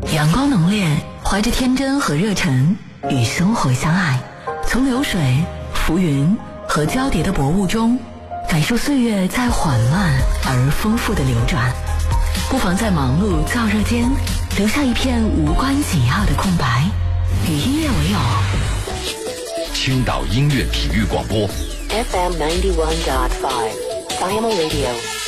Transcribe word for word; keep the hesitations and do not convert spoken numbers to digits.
阳光浓烈，怀着天真和热忱，与生活相爱。从流水、浮云和交叠的薄雾中，感受岁月在缓慢而丰富的流转。不妨在忙碌燥热间，留下一片无关紧要的空白，与音乐为友。 青岛音乐体育广播 F M ninety one point five Final Radio。